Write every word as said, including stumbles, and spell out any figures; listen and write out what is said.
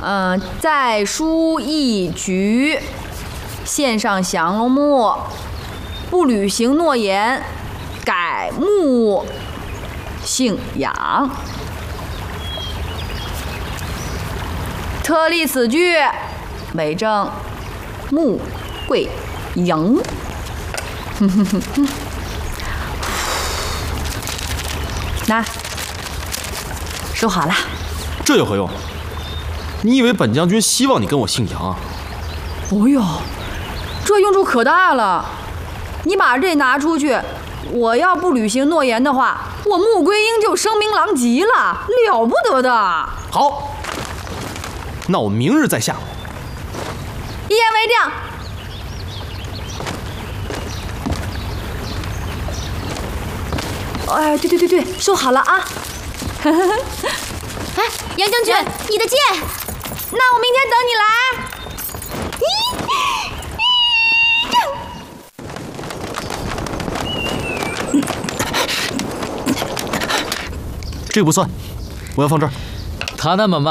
嗯、呃，再书一局，献上降龙木，不履行诺言，改木姓杨。特立此句，为证穆桂英。哼哼哼哼，那收好了。 这有何用？你以为本将军希望你跟我姓杨啊？ 哦呦，这用处可大了！你把这拿出去，我要不履行诺言的话，我穆桂英就声名狼藉了，了不得的。 好，那我明日再下。 一言为定。哎，对对对对，收好了啊！ 哎，杨将军，你的剑， 那我明天等你来。 这个不算，我要放这儿。 他那么慢。